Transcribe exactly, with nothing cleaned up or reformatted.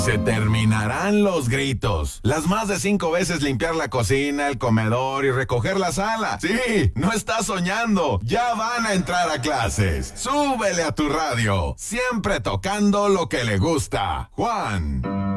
Se terminarán los gritos. Las más de cinco veces limpiar la cocina, el comedor y recoger la sala. Sí, no estás soñando. Ya van a entrar a clases. Súbele a tu radio. Siempre tocando lo que le gusta. Juan.